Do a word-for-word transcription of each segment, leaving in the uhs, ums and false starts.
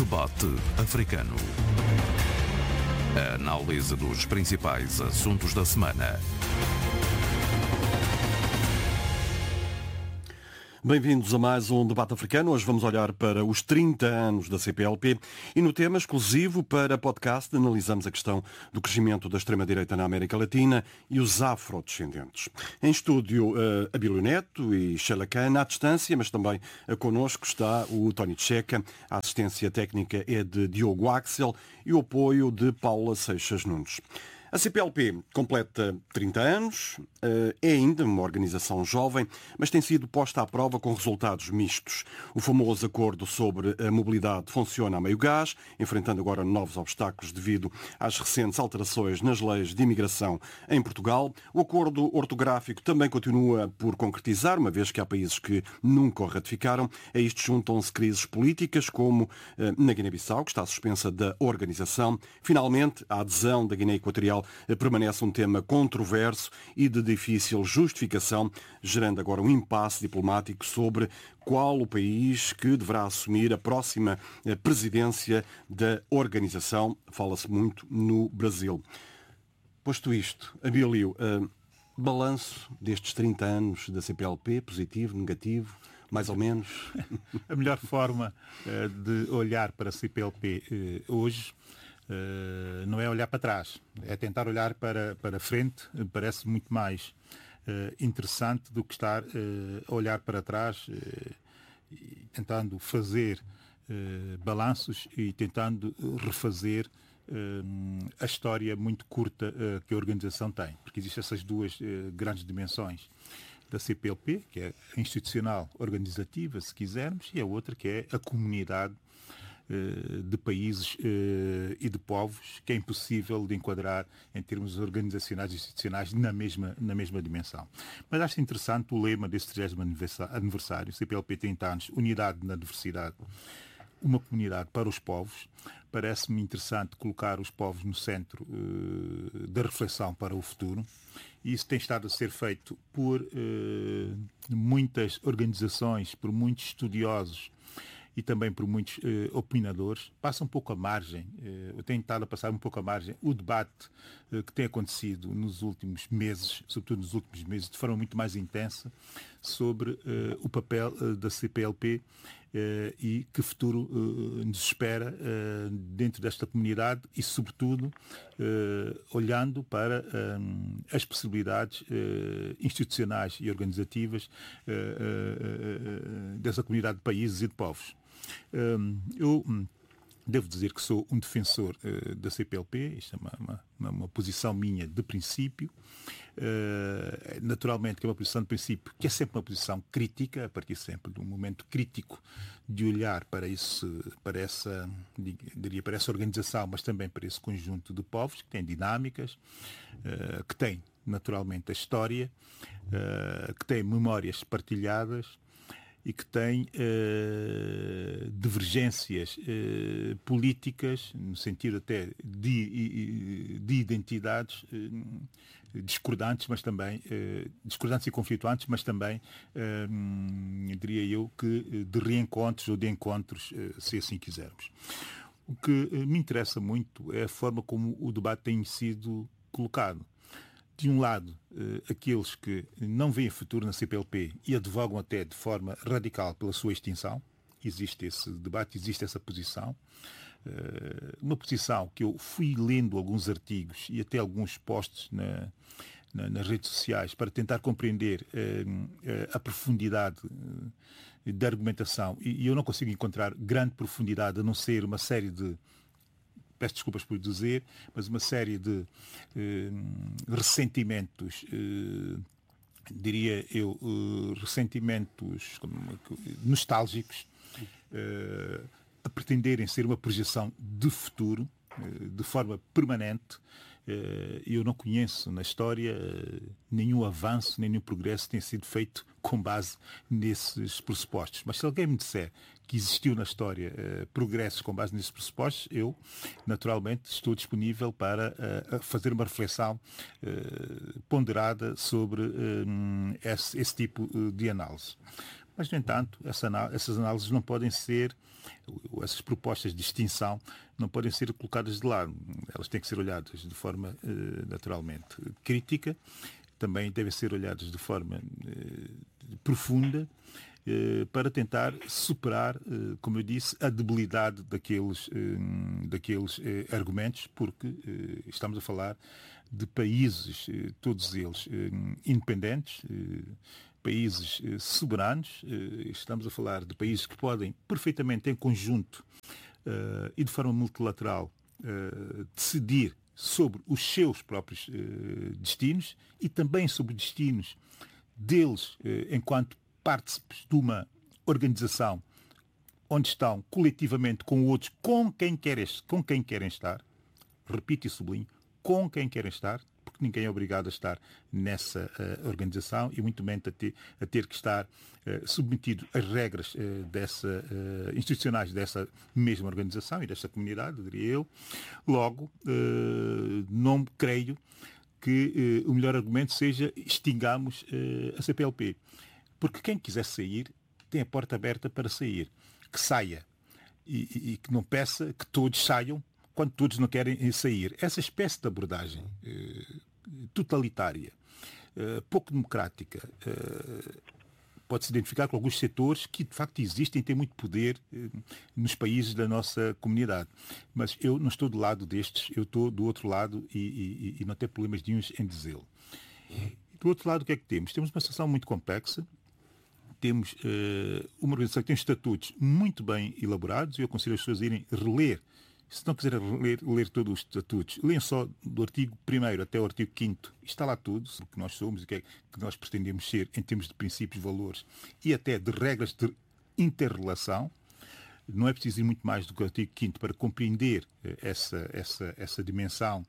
Debate Africano. A análise dos principais assuntos da semana. Bem-vindos a mais um Debate Africano. Hoje vamos olhar para os trinta anos da C P L P e no tema exclusivo para podcast analisamos a questão do crescimento da extrema-direita na América Latina e os afrodescendentes. Em estúdio, a Abílio Neto e Sheila Khan, à distância, mas também connosco está o Tony Tcheca, a assistência técnica é de Diogo Axel e o apoio de Paula Seixas Nunes. A C P L P completa trinta anos, é ainda uma organização jovem, mas tem sido posta à prova com resultados mistos. O famoso acordo sobre a mobilidade funciona a meio gás, enfrentando agora novos obstáculos devido às recentes alterações nas leis de imigração em Portugal. O acordo ortográfico também continua por concretizar, uma vez que há países que nunca o ratificaram. A isto juntam-se crises políticas, como na Guiné-Bissau, que está suspensa da organização. Finalmente, a adesão da Guiné Equatorial permanece um tema controverso e de difícil justificação, gerando agora um impasse diplomático sobre qual o país que deverá assumir a próxima presidência da organização. Fala-se muito no Brasil. Posto isto, Abílio, uh, balanço destes trinta anos da C P L P, positivo, negativo, mais ou menos? A melhor forma uh, de olhar para a C P L P uh, hoje Uh, não é olhar para trás, é tentar olhar para, para frente. Parece muito mais uh, interessante do que estar uh, a olhar para trás, uh, e tentando fazer uh, balanços e tentando refazer uh, a história muito curta uh, que a organização tem, porque existem essas duas uh, grandes dimensões da C P L P, que é a institucional organizativa, se quisermos, e a outra que é a comunidade de países e de povos, que é impossível de enquadrar em termos organizacionais e institucionais na mesma, na mesma dimensão. Mas acho interessante o lema deste trigésimo aniversário, C P L P trinta anos, unidade na diversidade, uma comunidade para os povos. Parece-me interessante colocar os povos no centro uh, da reflexão para o futuro. E isso tem estado a ser feito por uh, muitas organizações, por muitos estudiosos, e também por muitos eh, opinadores. Passa um pouco a margem, eh, eu tenho estado a passar um pouco a margem, o debate eh, que tem acontecido nos últimos meses, sobretudo nos últimos meses, de forma muito mais intensa, sobre eh, o papel eh, da C P L P eh, e que futuro eh, nos espera eh, dentro desta comunidade e, sobretudo, eh, olhando para eh, as possibilidades eh, institucionais e organizativas eh, eh, dessa comunidade de países e de povos. Eu devo dizer que sou um defensor uh, da C P L P, isto é uma, uma, uma posição minha de princípio, uh, naturalmente que é uma posição de princípio que é sempre uma posição crítica, a partir sempre de um momento crítico de olhar para, esse, para, essa, diria, para essa organização, mas também para esse conjunto de povos que têm dinâmicas, uh, que têm naturalmente a história, uh, que têm memórias partilhadas, e que tem uh, divergências uh, políticas, no sentido até de, de identidades uh, discordantes, mas também uh, discordantes e conflituantes, mas também, uh, diria eu, que de reencontros ou de encontros, uh, se assim quisermos. O que uh, me interessa muito é a forma como o debate tem sido colocado. De um lado, eh, aqueles que não veem futuro na C P L P e advogam até de forma radical pela sua extinção. Existe esse debate, existe essa posição. Eh, uma posição que eu fui lendo alguns artigos e até alguns posts na, na, nas redes sociais para tentar compreender eh, a profundidade eh, da argumentação. E, e eu não consigo encontrar grande profundidade, a não ser uma série de... peço desculpas por dizer, mas uma série de eh, ressentimentos, eh, diria eu, eh, ressentimentos como, nostálgicos, eh, a pretenderem ser uma projeção de futuro, eh, de forma permanente. Eh, eu não conheço na história eh, nenhum avanço, nenhum progresso que tenha sido feito com base nesses pressupostos. Mas se alguém me disser que existiu na história uh, progressos com base nesses pressupostos, eu, naturalmente, estou disponível para uh, fazer uma reflexão uh, ponderada sobre uh, esse, esse tipo de análise. Mas, no entanto, essa, essas análises não podem ser, essas propostas de extinção, não podem ser colocadas de lado. Elas têm que ser olhadas de forma eh, naturalmente crítica, também devem ser olhadas de forma eh, profunda, eh, para tentar superar, eh, como eu disse, a debilidade daqueles, eh, daqueles eh, argumentos, porque eh, estamos a falar de países, eh, todos eles eh, independentes, eh, países eh, soberanos, eh, estamos a falar de países que podem perfeitamente em conjunto eh, e de forma multilateral eh, decidir sobre os seus próprios eh, destinos e também sobre os destinos deles eh, enquanto partícipes de uma organização onde estão coletivamente com outros, com quem querem, com quem querem estar, repito e sublinho, com quem querem estar, porque ninguém é obrigado a estar nessa uh, organização e muito menos a ter, a ter que estar uh, submetido às regras uh, dessa, uh, institucionais dessa mesma organização e dessa comunidade, diria eu. Logo, uh, não creio que uh, o melhor argumento seja extingamos uh, a C P L P. Porque quem quiser sair tem a porta aberta para sair. Que saia. E, e, e que não peça que todos saiam quando todos não querem sair. Essa espécie de abordagem eh, totalitária, eh, pouco democrática, eh, pode-se identificar com alguns setores que de facto existem e têm muito poder eh, nos países da nossa comunidade. Mas eu não estou do lado destes, eu estou do outro lado e, e, e não tenho problemas nenhuns em dizê-lo. Do outro lado, o que é que temos? Temos uma situação muito complexa. Temos uh, uma organização que tem estatutos muito bem elaborados e eu aconselho as pessoas a irem reler. Se não quiserem ler, ler todos os estatutos, leiam só do artigo primeiro até o artigo quinto. Está lá tudo, o que nós somos e o que é que nós pretendemos ser em termos de princípios, valores e até de regras de interrelação. Não é preciso ir muito mais do que o artigo quinto para compreender uh, essa, essa, essa dimensão,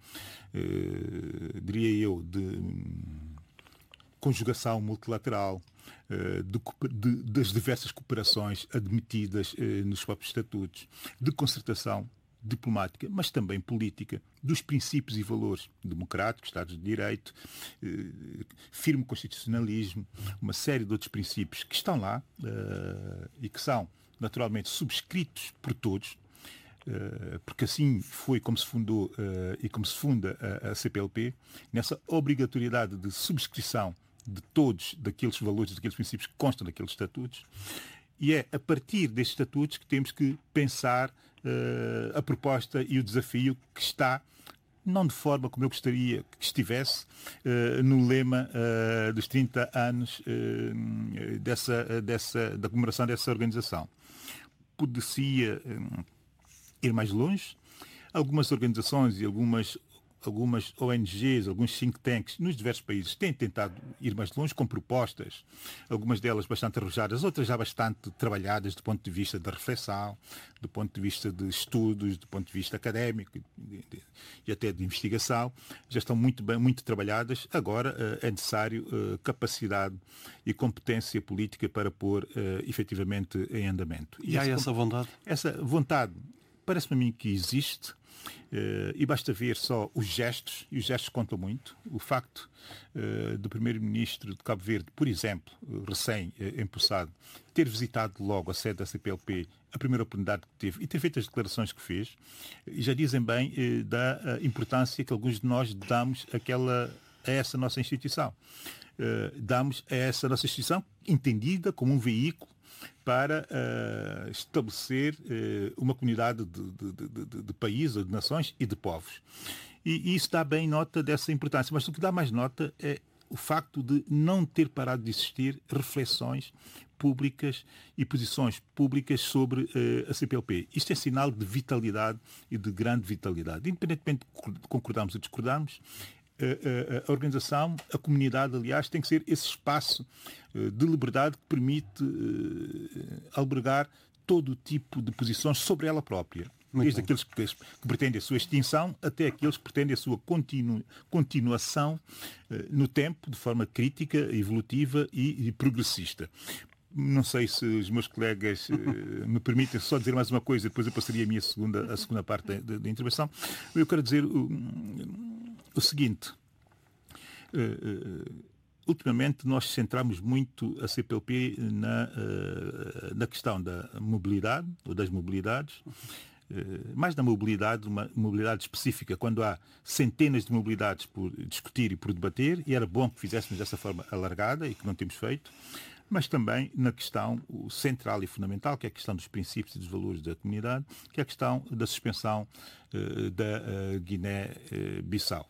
uh, diria eu, de um, conjugação multilateral, De, de, das diversas cooperações admitidas eh, nos próprios estatutos, de concertação diplomática, mas também política, dos princípios e valores democráticos, Estados de Direito, eh, firme constitucionalismo, uma série de outros princípios que estão lá eh, e que são naturalmente subscritos por todos, eh, porque assim foi como se fundou eh, e como se funda a, a C P L P, nessa obrigatoriedade de subscrição de todos daqueles valores, daqueles princípios que constam daqueles estatutos, e é a partir destes estatutos que temos que pensar uh, a proposta e o desafio que está, não de forma como eu gostaria que estivesse, uh, no lema uh, dos trinta anos uh, dessa, dessa, da comemoração dessa organização. Poderia uh, ir mais longe. Algumas organizações e algumas Algumas O N Gs, alguns think tanks nos diversos países têm tentado ir mais longe com propostas, algumas delas bastante arrojadas, outras já bastante trabalhadas do ponto de vista da reflexão, do ponto de vista de estudos, do ponto de vista académico e até de investigação. Já estão muito bem, muito trabalhadas. Agora é necessário capacidade e competência política para pôr efetivamente em andamento. E, e há essa vontade? Essa vontade parece-me a mim que existe. Uh, e basta ver só os gestos, e os gestos contam muito. O facto uh, do primeiro-ministro de Cabo Verde, por exemplo, uh, recém-empossado, uh, ter visitado logo a sede da C P L P, a primeira oportunidade que teve, e ter feito as declarações que fez, uh, já dizem bem uh, da uh, importância que alguns de nós damos àquela, a essa nossa instituição. Uh, damos a essa nossa instituição entendida como um veículo para uh, estabelecer uh, uma comunidade de, de, de, de países, de nações e de povos. E, e isso dá bem nota dessa importância. Mas o que dá mais nota é o facto de não ter parado de existir reflexões públicas e posições públicas sobre uh, a C P L P. Isto é sinal de vitalidade e de grande vitalidade. Independentemente de concordarmos ou discordarmos, a, a, a organização, a comunidade, aliás, tem que ser esse espaço uh, de liberdade que permite uh, albergar todo o tipo de posições sobre ela própria. Muito Desde bom. aqueles que, que pretendem a sua extinção até aqueles que pretendem a sua continu, continuação uh, no tempo, de forma crítica, evolutiva e, e progressista. Não sei se os meus colegas uh, me permitem só dizer mais uma coisa, depois eu passaria a minha segunda, a segunda parte da, da intervenção. Eu quero dizer uh, o seguinte. Uh, uh, ultimamente nós centramos muito a C P L P na, uh, na questão da mobilidade, ou das mobilidades, uh, mais da mobilidade, uma mobilidade específica, quando há centenas de mobilidades por discutir e por debater, e era bom que fizéssemos dessa forma alargada, e que não temos feito, mas também na questão central e fundamental, que é a questão dos princípios e dos valores da comunidade, que é a questão da suspensão uh, da uh, Guiné-Bissau.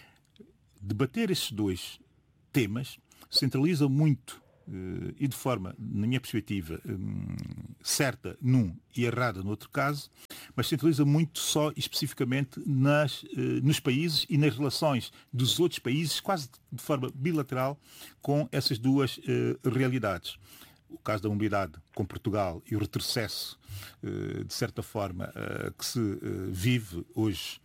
Debater esses dois temas centraliza muito uh, e de forma, na minha perspectiva, um, certa num e errada no outro caso, mas centraliza muito só especificamente nas, uh, nos países e nas relações dos outros países, quase de forma bilateral, com essas duas uh, realidades. O caso da mobilidade com Portugal e o retrocesso, uh, de certa forma, uh, que se uh, vive hoje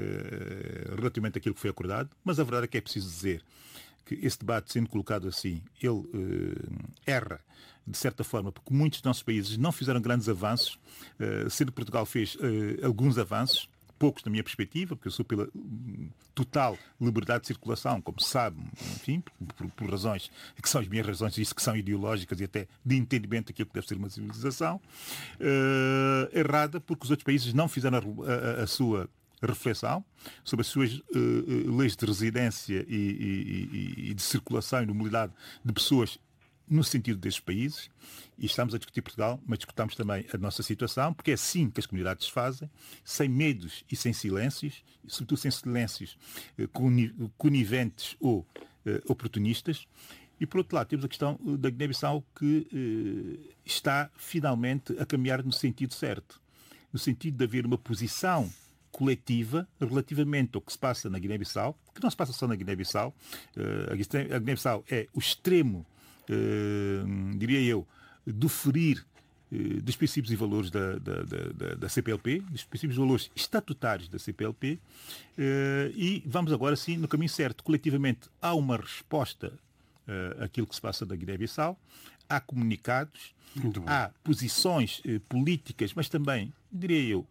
uh, relativamente àquilo que foi acordado, mas a verdade é que é preciso dizer que esse debate, sendo colocado assim, ele uh, erra, de certa forma, porque muitos dos nossos países não fizeram grandes avanços, uh, sendo que Portugal fez uh, alguns avanços, poucos na minha perspectiva, porque eu sou pela uh, total liberdade de circulação, como se sabe, enfim, por, por razões que são as minhas razões, isso que são ideológicas e até de entendimento daquilo que deve ser uma civilização, uh, errada, porque os outros países não fizeram a, a, a sua reflexão sobre as suas uh, leis de residência e, e, e de circulação e de mobilidade de pessoas no sentido destes países, e estamos a discutir Portugal, mas discutamos também a nossa situação, porque é assim que as comunidades se fazem, sem medos e sem silêncios, e sobretudo sem silêncios uh, coniventes ou uh, oportunistas. E por outro lado temos a questão da Guiné-Bissau, que uh, está finalmente a caminhar no sentido certo, no sentido de haver uma posição coletiva relativamente ao que se passa na Guiné-Bissau, que não se passa só na Guiné-Bissau. Uh, a Guiné-Bissau é o extremo, uh, diria eu, do ferir uh, dos princípios e valores da, da, da, da C P L P, dos princípios e valores estatutários da C P L P, uh, e vamos agora sim no caminho certo. Coletivamente há uma resposta uh, àquilo que se passa na Guiné-Bissau, há comunicados, há posições uh, políticas, mas também, diria eu,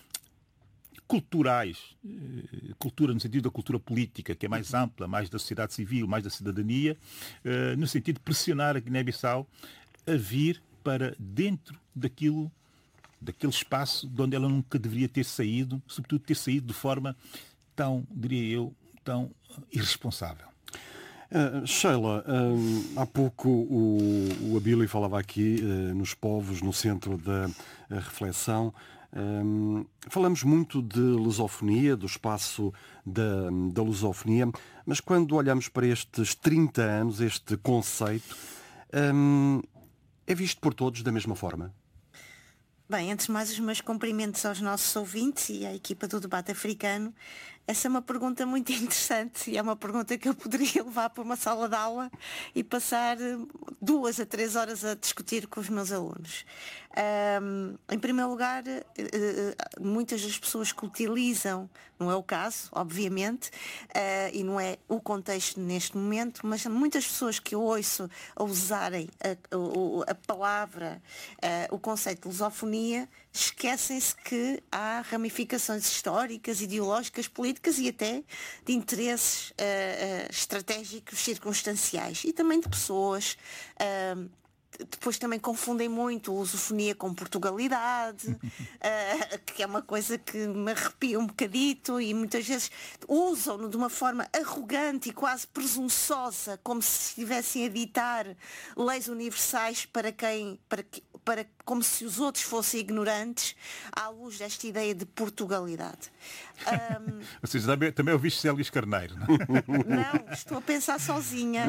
culturais, cultura no sentido da cultura política, que é mais ampla, mais da sociedade civil, mais da cidadania, no sentido de pressionar a Guiné-Bissau a vir para dentro daquilo, daquele espaço de onde ela nunca deveria ter saído, sobretudo ter saído de forma tão, diria eu, tão irresponsável. Uh, Sheila, uh, há pouco o, o Abílio falava aqui uh, nos povos, no centro da reflexão. Um, falamos muito de lusofonia, do espaço da, da lusofonia, mas quando olhamos para estes trinta anos, este conceito, um, é visto por todos da mesma forma? Bem, antes de mais os meus cumprimentos aos nossos ouvintes e à equipa do Debate Africano. Essa é uma pergunta muito interessante e é uma pergunta que eu poderia levar para uma sala de aula e passar duas a três horas a discutir com os meus alunos. Um, em primeiro lugar, muitas das pessoas que utilizam, não é o caso, obviamente, uh, e não é o contexto neste momento, mas muitas pessoas que eu ouço a usarem a, a, a palavra, uh, o conceito de lusofonia, esquecem-se que há ramificações históricas, ideológicas, políticas e até de interesses uh, uh, estratégicos circunstanciais e também de pessoas. Uh, Depois também confundem muito a lusofonia com Portugalidade, uh, que é uma coisa que me arrepia um bocadito, e muitas vezes usam-no de uma forma arrogante e quase presunçosa, como se estivessem a ditar leis universais para quem, para, para, como se os outros fossem ignorantes, à luz desta ideia de Portugalidade. Um... Ou seja, também, também ouviste Zé Luís Carneiro, não? Não, estou a pensar sozinha.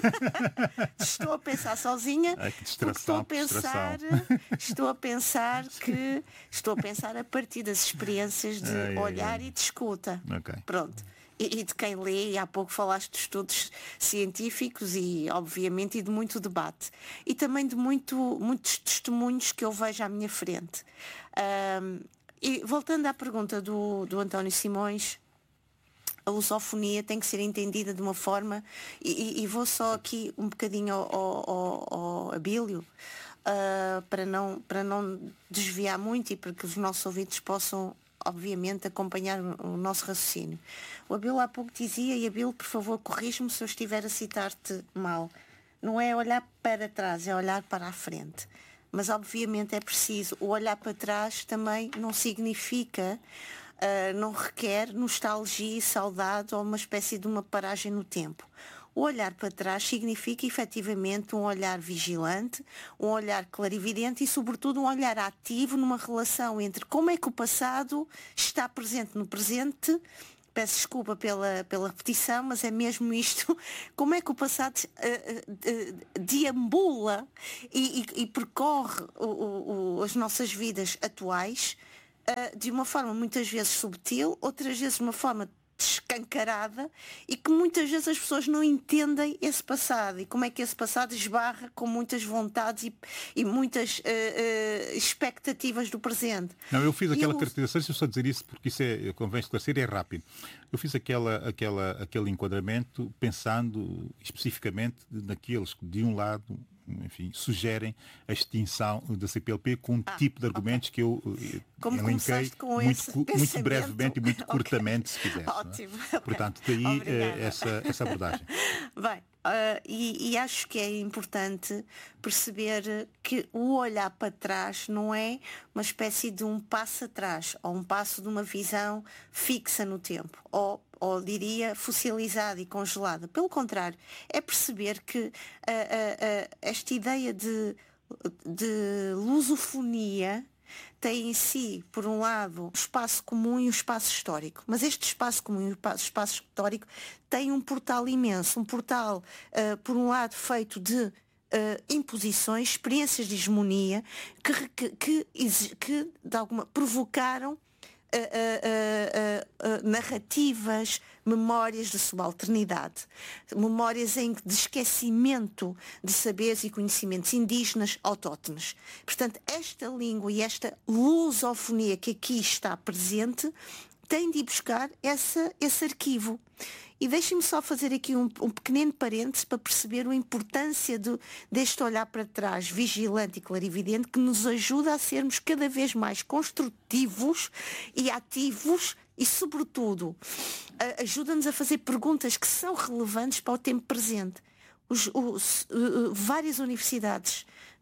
Estou a pensar sozinha. Ai, que distração, estou a pensar, estou a pensar que estou a pensar a partir das experiências de ai, olhar ai, ai. e de escuta. Okay. Pronto. E, e de quem lê, e há pouco falaste de estudos científicos e, obviamente, e de muito debate. E também de muito, muitos testemunhos que eu vejo à minha frente. Um, e voltando à pergunta do, do António Simões, a lusofonia tem que ser entendida de uma forma, e, e vou só aqui um bocadinho ao, ao, ao Abílio, uh, para, não, para não desviar muito e para que os nossos ouvintes possam obviamente, acompanhar o nosso raciocínio. O Abel há pouco dizia, e Abel, por favor, corrige-me se eu estiver a citar-te mal. Não é olhar para trás, é olhar para a frente. Mas, obviamente, é preciso. O olhar para trás também não significa, uh, não requer nostalgia, saudade ou uma espécie de uma paragem no tempo. O olhar para trás significa efetivamente um olhar vigilante, um olhar clarividente e, sobretudo, um olhar ativo numa relação entre como é que o passado está presente no presente. Peço desculpa pela, pela repetição, mas é mesmo isto. Como é que o passado uh, uh, deambula e, e, e percorre o, o, o, as nossas vidas atuais uh, de uma forma muitas vezes subtil, outras vezes de uma forma escancarada, e que muitas vezes as pessoas não entendem esse passado e como é que esse passado esbarra com muitas vontades e, e muitas uh, uh, expectativas do presente. Não, eu fiz aquela eu... caracterização, deixa eu só dizer isso porque isso é, convém esclarecer, é rápido. Eu fiz aquela, aquela, aquele enquadramento pensando especificamente naqueles que de um lado, enfim, sugerem a extinção da C P L P com um ah, tipo de argumentos okay. que eu Como elenquei muito, muito brevemente e muito okay. curtamente, se quiser. Ótimo. É? Okay. Portanto, daí uh, essa, essa abordagem. Bem, uh, e, e acho que é importante perceber que o olhar para trás não é uma espécie de um passo atrás ou um passo de uma visão fixa no tempo, ou ou diria fossilizada e congelada. Pelo contrário, é perceber que uh, uh, uh, esta ideia de, de lusofonia tem em si, por um lado, o espaço comum e o espaço histórico. Mas este espaço comum e o espaço histórico tem um portal imenso, um portal, uh, por um lado, feito de Uh, imposições, experiências de hegemonia que, que, que, que de alguma provocaram Uh, uh, uh, uh, narrativas, memórias de subalternidade, memórias em, de esquecimento de saberes e conhecimentos indígenas autóctones. Portanto, esta língua e esta lusofonia que aqui está presente tem de ir buscar essa, esse arquivo. E deixem-me só fazer aqui um, um pequenino parênteses para perceber a importância de, deste olhar para trás, vigilante e clarividente, que nos ajuda a sermos cada vez mais construtivos e ativos e, sobretudo, a, ajuda-nos a fazer perguntas que são relevantes para o tempo presente. Os, os, uh, várias universidades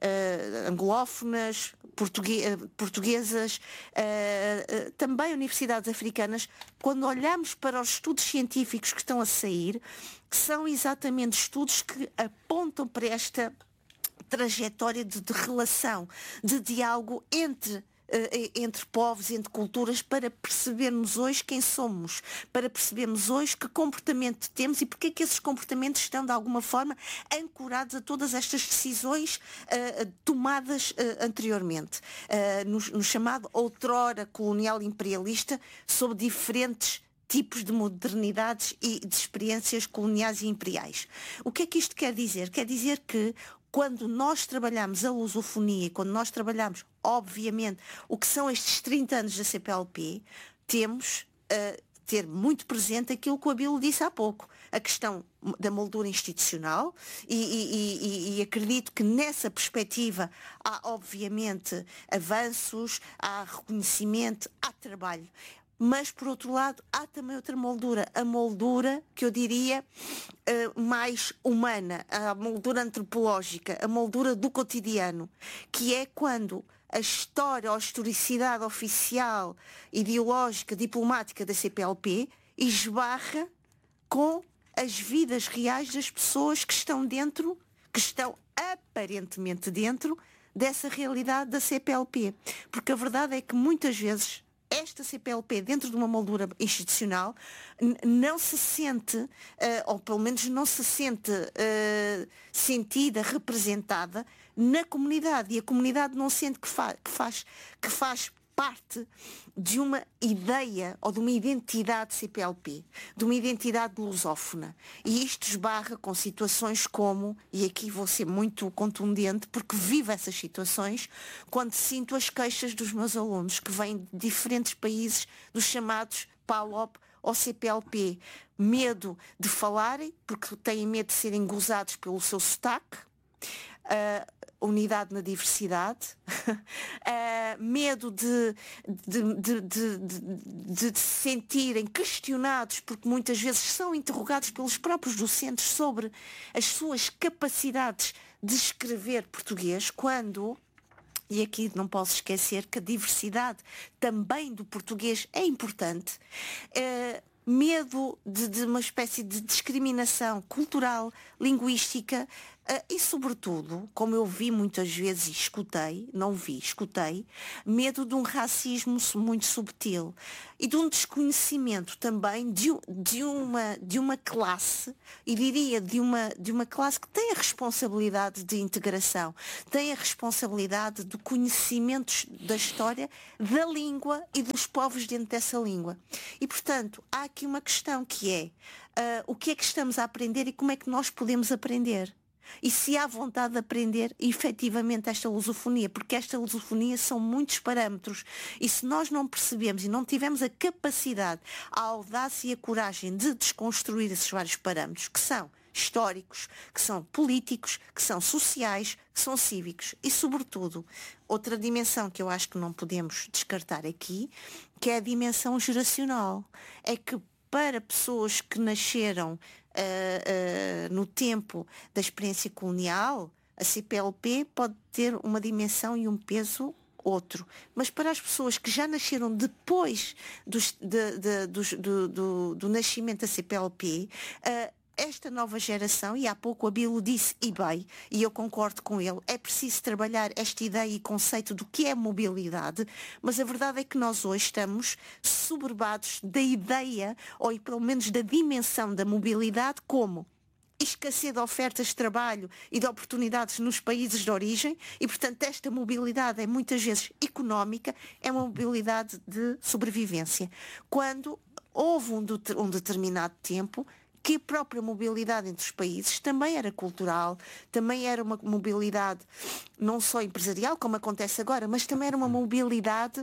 uh, anglófonas, portugue uh, portuguesas, uh, uh, também universidades africanas, quando olhamos para os estudos científicos que estão a sair, que são exatamente estudos que apontam para esta trajetória de, de relação, de diálogo entre entre povos, entre culturas, para percebermos hoje quem somos, para percebermos hoje que comportamento temos e porque é que esses comportamentos estão de alguma forma ancorados a todas estas decisões uh, tomadas uh, anteriormente, uh, no, no chamado outrora colonial imperialista, sob diferentes tipos de modernidades e de experiências coloniais e imperiais. O que é que isto quer dizer? Quer dizer que quando nós trabalhamos a lusofonia, quando nós trabalhamos, obviamente, o que são estes trinta anos da C P L P, temos uh, ter muito presente aquilo que o Abílio disse há pouco, a questão da moldura institucional, e, e, e, e acredito que nessa perspectiva há, obviamente, avanços, há reconhecimento, há trabalho. Mas, por outro lado, há também outra moldura, a moldura que eu diria uh, mais humana, a moldura antropológica, a moldura do cotidiano, que é quando a história ou a historicidade oficial, ideológica, diplomática da C P L P esbarra com as vidas reais das pessoas que estão dentro, que estão aparentemente dentro dessa realidade da C P L P. Porque a verdade é que muitas vezes esta C P L P, dentro de uma moldura institucional, não se sente, uh, ou pelo menos não se sente uh, sentida, representada na comunidade. E a comunidade não sente que, fa que, faz, que faz parte de uma ideia ou de uma identidade C P L P, de uma identidade lusófona. E isto esbarra com situações como, e aqui vou ser muito contundente, porque vivo essas situações, quando sinto as queixas dos meus alunos, que vêm de diferentes países, dos chamados PALOP ou C P L P. Medo de falarem, porque têm medo de serem gozados pelo seu sotaque. Uh, unidade na diversidade, uh, medo de, de, de, de, de, de se sentirem questionados, porque muitas vezes são interrogados pelos próprios docentes sobre as suas capacidades de escrever português, quando... E aqui não posso esquecer que a diversidade também do português é importante. Uh, medo de, de uma espécie de discriminação cultural, linguística, uh, e sobretudo, como eu vi muitas vezes e escutei, não vi, escutei, medo de um racismo muito subtil e de um desconhecimento também de, de, uma, de uma classe, e diria de uma, de uma classe que tem a responsabilidade de integração, tem a responsabilidade do conhecimento da história, da língua e dos povos dentro dessa língua. E, portanto, há aqui uma questão que é uh, o que é que estamos a aprender e como é que nós podemos aprender. E se há vontade de aprender efetivamente esta lusofonia, porque esta lusofonia são muitos parâmetros, e se nós não percebemos e não tivermos a capacidade, a audácia e a coragem de desconstruir esses vários parâmetros, que são históricos, que são políticos, que são sociais, que são cívicos, e sobretudo, outra dimensão que eu acho que não podemos descartar aqui, que é a dimensão geracional, é que para pessoas que nasceram uh, uh, no tempo da experiência colonial, a C P L P pode ter uma dimensão e um peso outro. Mas para as pessoas que já nasceram depois dos, de, de, dos, do, do, do nascimento da C P L P, uh, esta nova geração, e há pouco a Bilo disse e bem, e eu concordo com ele, é preciso trabalhar esta ideia e conceito do que é mobilidade, mas a verdade é que nós hoje estamos soberbados da ideia, ou pelo menos da dimensão da mobilidade, como escassez de ofertas de trabalho e de oportunidades nos países de origem, e portanto esta mobilidade é muitas vezes económica, é uma mobilidade de sobrevivência. Quando houve um, de, um determinado tempo que a própria mobilidade entre os países também era cultural, também era uma mobilidade não só empresarial, como acontece agora, mas também era uma mobilidade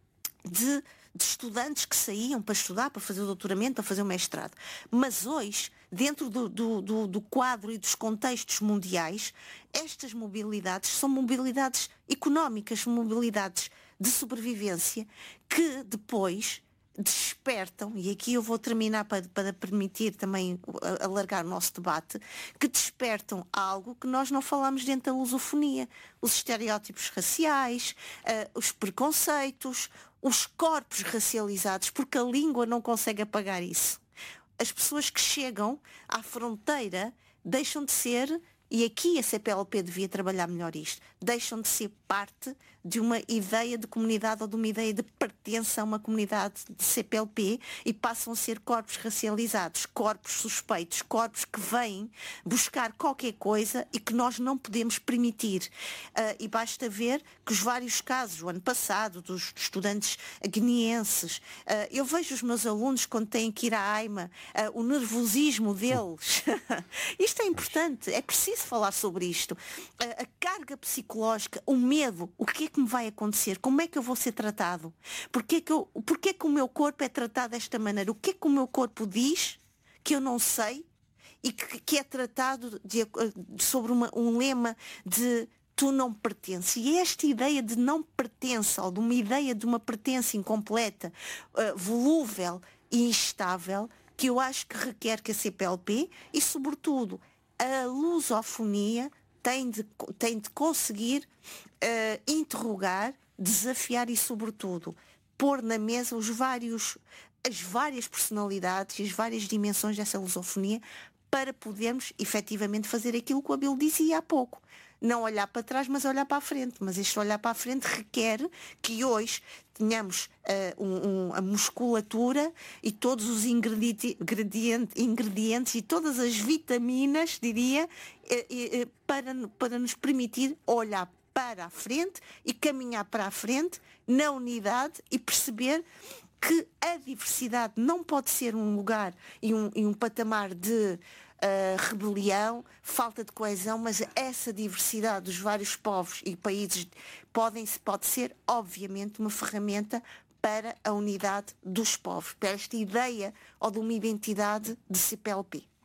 de, de estudantes que saíam para estudar, para fazer o doutoramento, para fazer o mestrado. Mas hoje, dentro do, do, do, do quadro e dos contextos mundiais, estas mobilidades são mobilidades económicas, mobilidades de sobrevivência, que depois despertam, e aqui eu vou terminar para, para permitir também alargar o nosso debate, que despertam algo que nós não falamos dentro da lusofonia, os estereótipos raciais, uh, os preconceitos, os corpos racializados, porque a língua não consegue apagar isso. As pessoas que chegam à fronteira deixam de ser, e aqui a C P L P devia trabalhar melhor isto, deixam de ser parte de uma ideia de comunidade ou de uma ideia de pertença a uma comunidade de C P L P e passam a ser corpos racializados, corpos suspeitos, corpos que vêm buscar qualquer coisa e que nós não podemos permitir. Uh, e basta ver que os vários casos, o ano passado, dos estudantes guineenses, uh, eu vejo os meus alunos quando têm que ir à AIMA, uh, o nervosismo deles. Isto é importante, é preciso falar sobre isto. Uh, a carga psicológica, o medo, o que é que me vai acontecer? Como é que eu vou ser tratado? Porquê que, eu, porquê que o meu corpo é tratado desta maneira? O que é que o meu corpo diz que eu não sei e que, que é tratado de, sobre uma, um lema de tu não pertences? E esta ideia de não pertença, ou de uma ideia de uma pertença incompleta, uh, volúvel e instável, que eu acho que requer que a C P L P e, sobretudo, a lusofonia tem de, tem de conseguir uh, interrogar, desafiar e, sobretudo, pôr na mesa os vários, as várias personalidades e as várias dimensões dessa lusofonia para podermos, efetivamente, fazer aquilo que o Abel dizia há pouco. Não olhar para trás, mas olhar para a frente. Mas este olhar para a frente requer que hoje tenhamos uh, um, um, a musculatura e todos os ingredientes, ingredientes e todas as vitaminas, diria, uh, uh, para, para nos permitir olhar para a frente e caminhar para a frente na unidade e perceber que a diversidade não pode ser um lugar e um, e um patamar de Uh, rebelião, falta de coesão, mas essa diversidade dos vários povos e países podem, pode ser, obviamente, uma ferramenta para a unidade dos povos, para esta ideia ou de uma identidade de C P L P.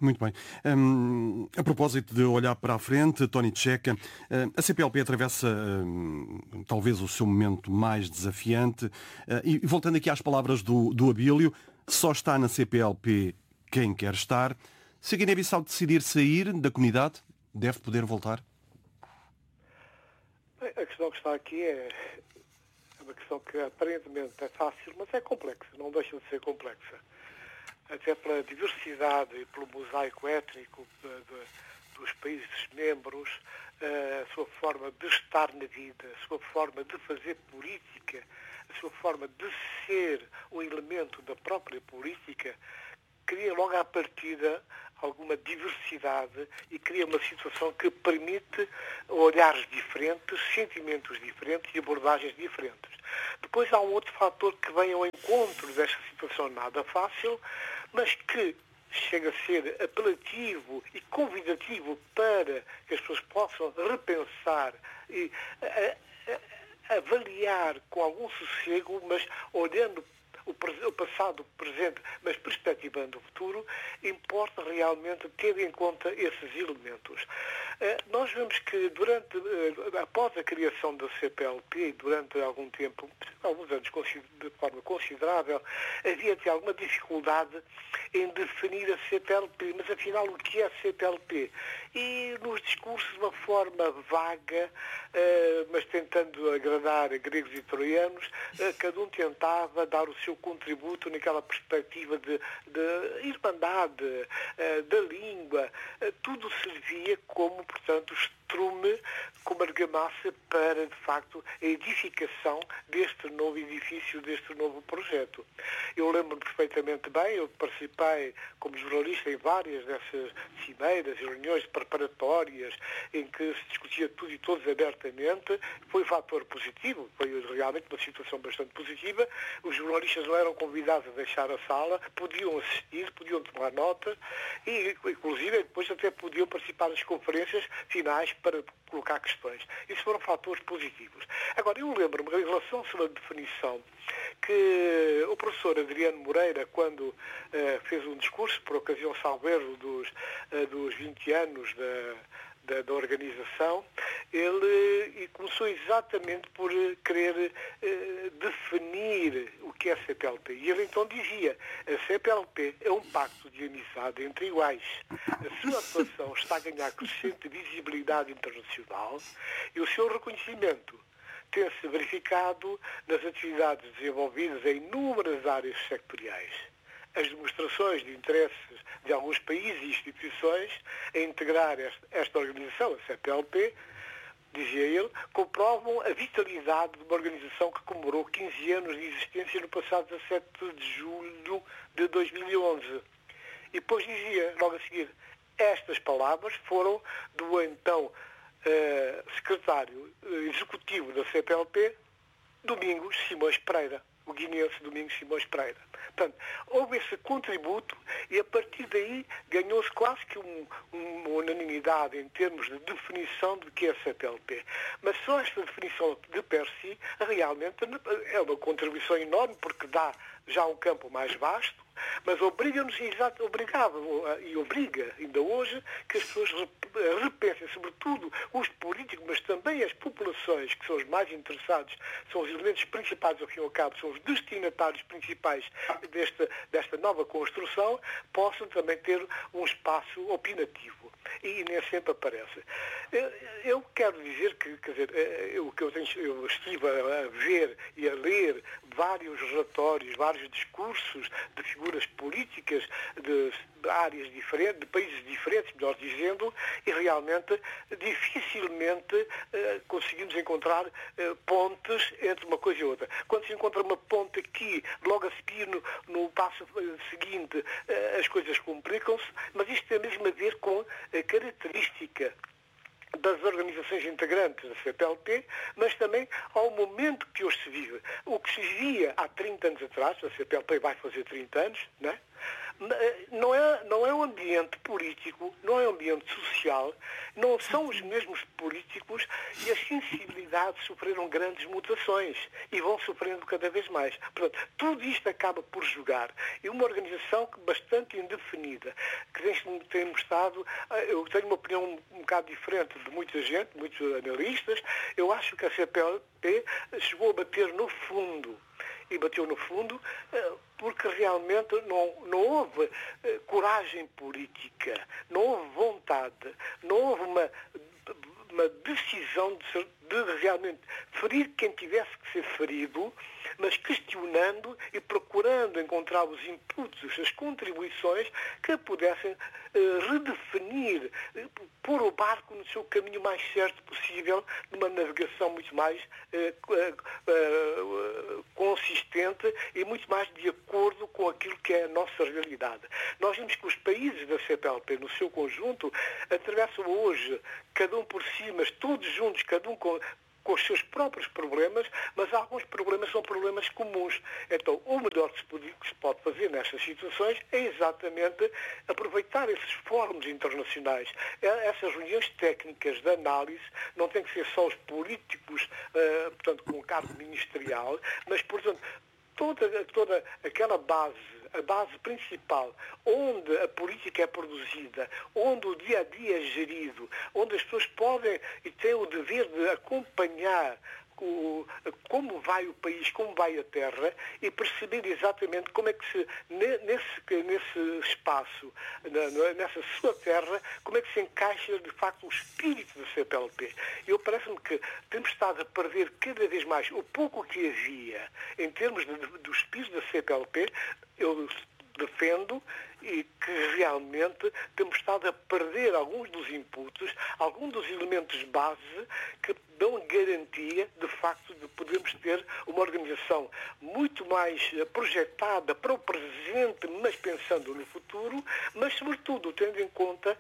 Muito bem. Um, a propósito de olhar para a frente, Tony Tcheca, uh, a C P L P atravessa uh, talvez o seu momento mais desafiante. Uh, e voltando aqui às palavras do, do Abílio, só está na C P L P quem quer estar. Se a Guiné-Bissau decidir sair da comunidade, deve poder voltar? A questão que está aqui é uma questão que aparentemente é fácil, mas é complexa, não deixa de ser complexa. Até pela diversidade e pelo mosaico étnico de, de, dos países membros, a sua forma de estar na vida, a sua forma de fazer política, a sua forma de ser um elemento da própria política, cria logo à partida alguma diversidade e cria uma situação que permite olhares diferentes, sentimentos diferentes e abordagens diferentes. Depois há um outro fator que vem ao encontro desta situação nada fácil, mas que chega a ser apelativo e convidativo para que as pessoas possam repensar e a, a, avaliar com algum sossego, mas olhando o, o passado, o presente, mas perspectivando o futuro, importa realmente ter em conta esses elementos. Uh, nós vemos que durante, uh, após a criação da C P L P, durante algum tempo, alguns anos de forma considerável, havia até alguma dificuldade em definir a C P L P, mas afinal o que é a C P L P? E nos discursos de uma forma vaga, uh, mas tentando agradar gregos e troianos, uh, cada um tentava dar o seu contributo naquela perspectiva de, de irmandade, uh, da língua, uh, tudo servia como, portanto, estrume, como argamassa para, de facto, a edificação deste novo edifício, deste novo projeto. Eu lembro-me perfeitamente bem, eu participei como jornalista em várias dessas cimeiras e reuniões preparatórias em que se discutia tudo e todos abertamente. Foi um fator positivo, foi realmente uma situação bastante positiva. Os jornalistas não eram convidados a deixar a sala, podiam assistir, podiam tomar notas e, inclusive, depois até podiam participar das conferências finais para colocar questões. Isso foram fatores positivos. Agora, eu lembro-me, em relação à definição, que o professor Adriano Moreira, quando uh, fez um discurso, por ocasião, salvo erro, dos, uh, dos vinte anos da, da, da organização, ele começou exatamente por querer uh, definir o que é a C P L P. E ele então dizia, a C P L P é um pacto de amizade entre iguais. A sua atuação está a ganhar crescente visibilidade internacional e o seu reconhecimento tem-se verificado nas atividades desenvolvidas em inúmeras áreas sectoriais. As demonstrações de interesses de alguns países e instituições em integrar esta, esta organização, a C P L P, dizia ele, comprovam a vitalidade de uma organização que comemorou quinze anos de existência no passado dezassete de julho de dois mil e onze. E depois dizia, logo a seguir, estas palavras foram do então uh, secretário executivo da C P L P, Domingos Simões Pereira, o guineense Domingos Simões Pereira. Portanto, houve esse contributo e a partir daí ganhou-se quase que um, uma unanimidade em termos de definição do que é a C P L P. Mas só esta definição de per si realmente é uma contribuição enorme porque dá já um campo mais vasto, mas obriga-nos, obrigava e obriga ainda hoje que as pessoas repensem, sobretudo os políticos, mas também as populações, que são os mais interessados, são os elementos principais, ao fim e ao cabo, são os destinatários principais desta, desta nova construção, possam também ter um espaço opinativo. E nem sempre aparece. Eu quero dizer que, quer dizer, eu, que eu, tenho, eu estive a ver e a ler vários relatórios, vários discursos de figuras políticas de, de áreas diferentes, de países diferentes, melhor dizendo, e realmente dificilmente uh, conseguimos encontrar uh, pontes entre uma coisa e outra. Quando se encontra uma ponte aqui, logo a seguir, no, no passo seguinte, uh, as coisas complicam-se, mas isto tem mesmo a ver com a característica das organizações integrantes da C P L P, mas também ao momento que hoje se vive. O que que se via há trinta anos atrás, a C P L P vai fazer trinta anos, né? Não é, não é um ambiente político, não é um ambiente social, não são os mesmos políticos e as sensibilidades sofreram grandes mutações e vão sofrendo cada vez mais. Portanto, tudo isto acaba por jogar. E uma organização bastante indefinida, que tem, tem mostrado, eu tenho uma opinião um bocado diferente de muita gente, muitos analistas, eu acho que a C P L P chegou a bater no fundo. E bateu no fundo porque realmente não, não houve coragem política, não houve vontade, não houve uma, uma decisão de, ser, de realmente ferir quem tivesse que ser ferido, mas questionando e procurando encontrar os inputs, as contribuições que pudessem uh, redefinir, uh, pôr o barco no seu caminho mais certo possível, numa navegação muito mais uh, uh, uh, consistente e muito mais de acordo com aquilo que é a nossa realidade. Nós vimos que os países da C P L P, no seu conjunto, atravessam hoje, cada um por si, mas todos juntos, cada um com com os seus próprios problemas, mas alguns problemas são problemas comuns. Então, o melhor que se pode, que se pode fazer nestas situações é exatamente aproveitar esses fóruns internacionais, essas reuniões técnicas de análise, não tem que ser só os políticos, uh, portanto, com cargo ministerial, mas, portanto, toda, toda aquela base, a base principal, onde a política é produzida, onde o dia-a-dia é gerido, onde as pessoas podem e têm o dever de acompanhar o, como vai o país, como vai a terra e perceber exatamente como é que se, nesse, nesse espaço, nessa sua terra, como é que se encaixa de facto o espírito da C P L P. Eu parece-me que temos estado a perder cada vez mais o pouco que havia em termos de, do espírito da C P L P. Eu defendo e que realmente temos estado a perder alguns dos inputs, alguns dos elementos base que dão garantia, de facto, de podermos ter uma organização muito mais projetada para o presente, mas pensando no futuro, mas, sobretudo, tendo em conta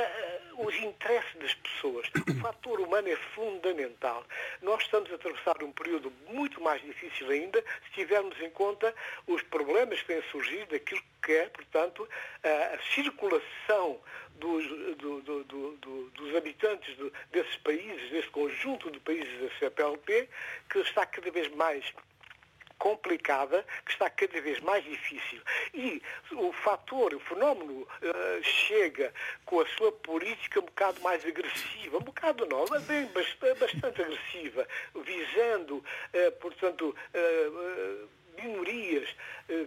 uh, os interesses das pessoas. O fator humano é fundamental. Nós estamos a atravessar um período muito mais difícil ainda, se tivermos em conta os problemas que têm surgido, aquilo que é, portanto, a circulação dos, do, do, do, do, dos habitantes do, desses países, desse conjunto de países da C P L P, que está cada vez mais complicada, que está cada vez mais difícil. E o fator, o fenómeno, uh, chega com a sua política um bocado mais agressiva, um bocado não, mas bem bastante, bastante agressiva, visando, uh, portanto, uh, uh, minorias, eh,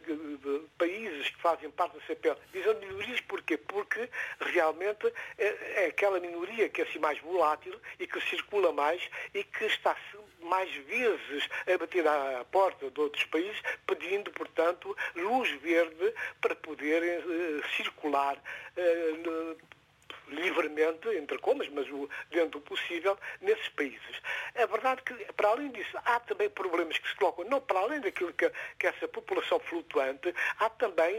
países que fazem parte da C P L. Dizem minorias porquê? Porque realmente é, é aquela minoria que é assim mais volátil e que circula mais e que está mais vezes a bater à porta de outros países pedindo, portanto, luz verde para poderem eh, circular eh, livremente, entre comas, mas o, dentro do possível, nesses países. É verdade que, para além disso, há também problemas que se colocam, não para além daquilo que, que essa população flutuante, há também,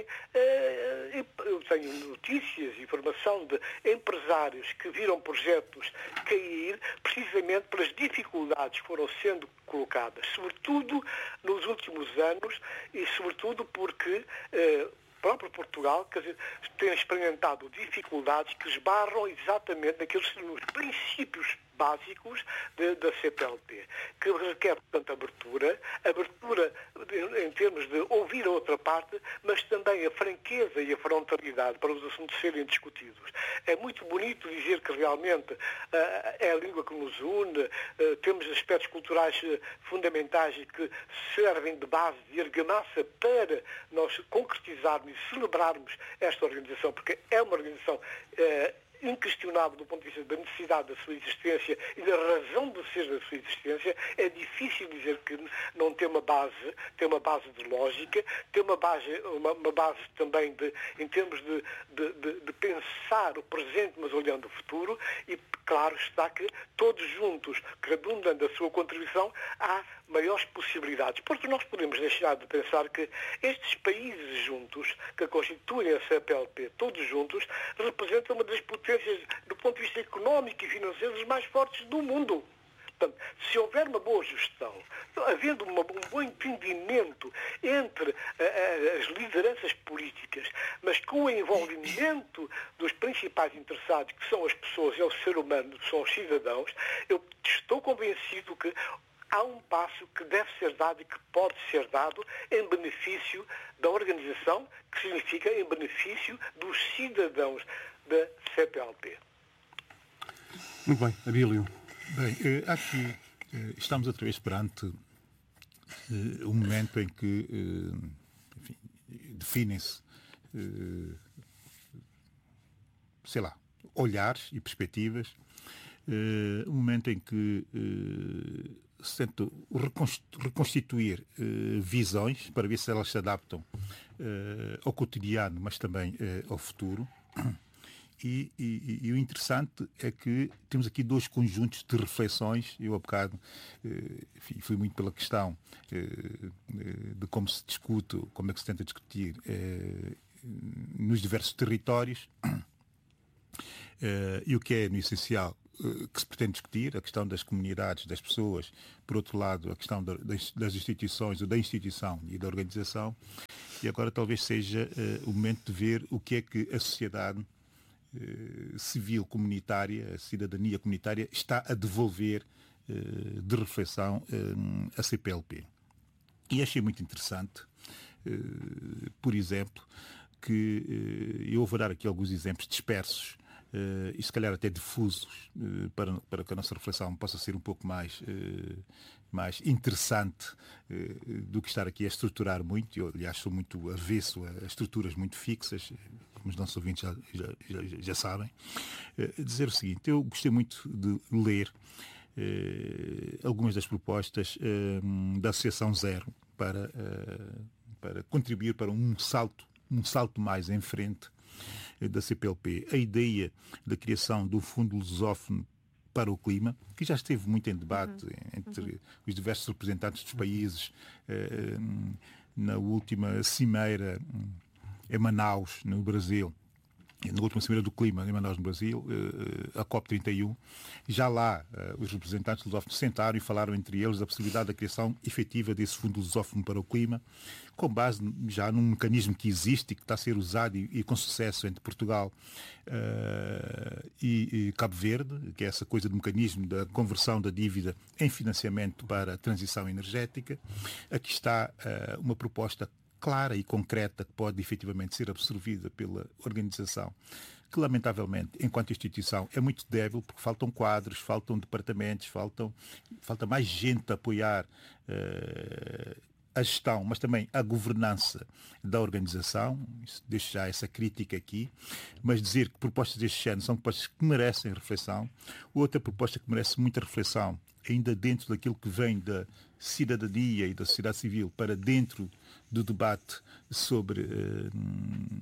eh, eu tenho notícias, informação de empresários que viram projetos cair precisamente pelas dificuldades que foram sendo colocadas, sobretudo nos últimos anos e sobretudo porque eh, próprio Portugal, quer dizer, tem experimentado dificuldades que esbarram exatamente naqueles nos princípios básicos de, da C P L P, que requer, portanto, abertura, abertura em termos de ouvir a outra parte, mas também a franqueza e a frontalidade para os assuntos serem discutidos. É muito bonito dizer que realmente uh, é a língua que nos une, uh, temos aspectos culturais uh, fundamentais e que servem de base, de argamassa para nós concretizarmos e celebrarmos esta organização, porque é uma organização uh, inquestionável do ponto de vista da necessidade da sua existência e da razão de ser da sua existência. É difícil dizer que não tem uma base, tem uma base de lógica, tem uma base, uma, uma base também de, em termos de, de, de, de pensar o presente, mas olhando o futuro, e claro está que todos juntos, redundando a sua contribuição, há maiores possibilidades. Porque nós podemos deixar de pensar que estes países juntos, que constituem a C P L P, todos juntos, representam uma das potências, do ponto de vista económico e financeiro, as mais fortes do mundo. Portanto, se houver uma boa gestão, havendo uma, um bom entendimento entre uh, as lideranças políticas, mas com o envolvimento dos principais interessados, que são as pessoas, é o ser humano, são os cidadãos, eu estou convencido que há um passo que deve ser dado e que pode ser dado em benefício da organização, que significa em benefício dos cidadãos da C P L P. Muito bem, Abílio. Bem, acho que estamos outra vez perante um momento em que, enfim, definem-se, sei lá, olhares e perspectivas, um momento em que se tenta reconstituir visões para ver se elas se adaptam ao cotidiano, mas também ao futuro. E, e, e o interessante é que temos aqui dois conjuntos de reflexões. Eu, há bocado, enfim, fui muito pela questão de como se discute, como é que se tenta discutir nos diversos territórios e o que é, no essencial, que se pretende discutir, a questão das comunidades, das pessoas, por outro lado, a questão das instituições, ou da instituição e da organização. E agora talvez seja o momento de ver o que é que a sociedade civil comunitária, a cidadania comunitária, está a devolver de reflexão a C P L P. E achei muito interessante, por exemplo, que eu vou dar aqui alguns exemplos dispersos e se calhar até difusos para, para que a nossa reflexão possa ser um pouco mais, mais interessante do que estar aqui a estruturar muito. Eu, aliás, sou muito avesso a estruturas muito fixas, como os nossos ouvintes já, já, já, já sabem. Dizer o seguinte, eu gostei muito de ler algumas das propostas da Associação Zero para, para contribuir para um salto, um salto mais em frente da C P L P. A ideia da criação do Fundo Lusófono para o Clima, que já esteve muito em debate uhum. entre uhum. os diversos representantes dos países, eh, na última cimeira em Manaus, no Brasil, na última cimeira do clima em Manaus, no Brasil, a COP trinta e um, já lá os representantes lusófonos sentaram e falaram entre eles da possibilidade da criação efetiva desse fundo lusófono para o clima, com base já num mecanismo que existe e que está a ser usado e, e com sucesso entre Portugal uh, e, e Cabo Verde, que é essa coisa do mecanismo da conversão da dívida em financiamento para a transição energética. Aqui está uh, uma proposta clara e concreta que pode efetivamente ser absorvida pela organização, que lamentavelmente, enquanto instituição, é muito débil, porque faltam quadros, faltam departamentos, faltam, falta mais gente a apoiar uh, a gestão, mas também a governança da organização. Deixo já essa crítica aqui, mas dizer que propostas deste género são propostas que merecem reflexão. Outra proposta que merece muita reflexão, ainda dentro daquilo que vem da cidadania e da sociedade civil para dentro do debate sobre uh,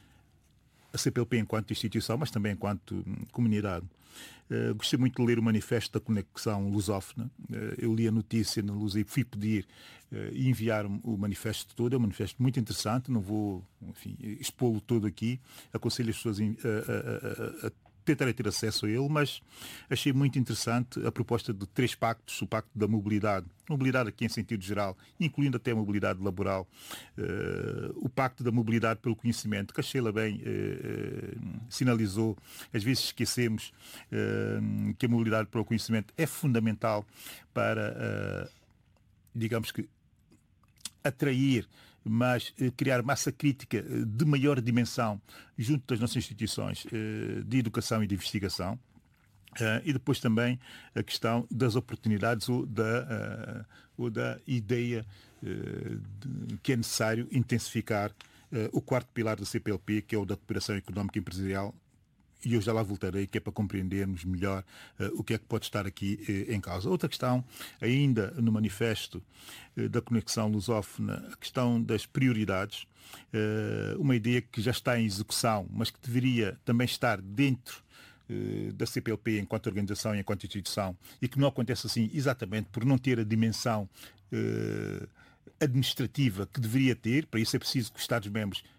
a C P L P enquanto instituição, mas também enquanto um, comunidade. Uh, gostei muito de ler o manifesto da Conexão Lusófona. Uh, eu li a notícia na Luz e fui pedir uh, e enviar o manifesto todo. É um manifesto muito interessante, não vou, enfim, expô-lo todo aqui. Aconselho as pessoas a, a, a, a tentarei ter acesso a ele, mas achei muito interessante a proposta de três pactos, o pacto da mobilidade, mobilidade aqui em sentido geral, incluindo até a mobilidade laboral, uh, o pacto da mobilidade pelo conhecimento, que a Sheila bem uh, uh, sinalizou. Às vezes esquecemos uh, que a mobilidade pelo conhecimento é fundamental para, uh, digamos que, atrair, mas eh, criar massa crítica eh, de maior dimensão junto das nossas instituições eh, de educação e de investigação. Uh, e depois também a questão das oportunidades ou da, uh, ou da ideia uh, de, que é necessário intensificar uh, o quarto pilar da C P L P, que é o da cooperação económica e empresarial. E eu já lá voltarei, que é para compreendermos melhor uh, o que é que pode estar aqui uh, em causa. Outra questão, ainda no manifesto uh, da Conexão Lusófona, a questão das prioridades, uh, uma ideia que já está em execução, mas que deveria também estar dentro uh, da C P L P enquanto organização e enquanto instituição, e que não acontece assim exatamente por não ter a dimensão uh, administrativa que deveria ter. Para isso é preciso que os Estados-membros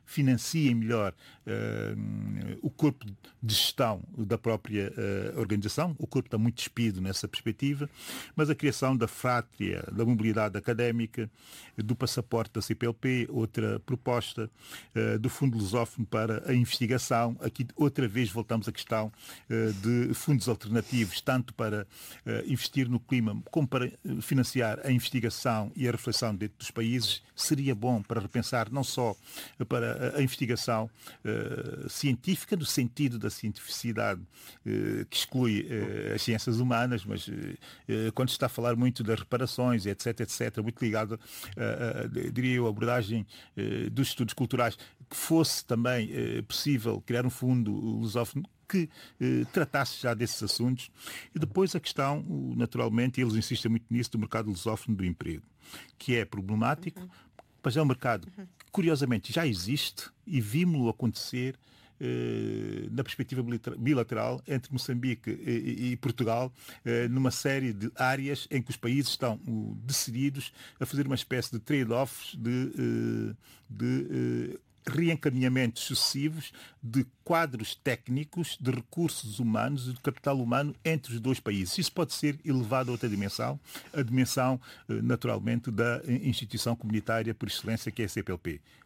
financiem melhor uh, o corpo de gestão da própria uh, organização. O corpo está muito despido nessa perspectiva, mas a criação da frátria, da mobilidade académica, do passaporte da C P L P, outra proposta, uh, do Fundo Lusófono para a investigação. Aqui outra vez voltamos à questão uh, de fundos alternativos, tanto para uh, investir no clima como para financiar a investigação e a reflexão dentro dos países. Seria bom para repensar não só para a investigação uh, científica, no sentido da cientificidade uh, que exclui uh, as ciências humanas, mas uh, uh, quando se está a falar muito das reparações, etc, etc, muito ligado, uh, uh, diria eu, a abordagem uh, dos estudos culturais, que fosse também uh, possível criar um fundo lusófono que eh, tratasse já desses assuntos. E depois a questão, naturalmente, e eles insistem muito nisso, do mercado lusófono do emprego, que é problemático, uhum. mas é um mercado que, curiosamente, já existe e vimos-lo acontecer eh, na perspectiva bilateral entre Moçambique e, e Portugal, eh, numa série de áreas em que os países estão uh, decididos a fazer uma espécie de trade-offs de, uh, de uh, reencaminhamentos sucessivos de quadros técnicos, de recursos humanos e de capital humano entre os dois países. Isso pode ser elevado a outra dimensão, a dimensão, naturalmente, da instituição comunitária por excelência, que é a C P L P.